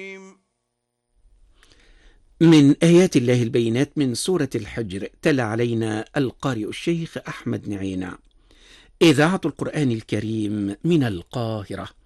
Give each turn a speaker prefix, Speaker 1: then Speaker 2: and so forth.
Speaker 1: من آيات الله البينات من سورة الحجر، تلا علينا القارئ الشيخ أحمد نعينة. إذاعة القرآن الكريم من القاهرة.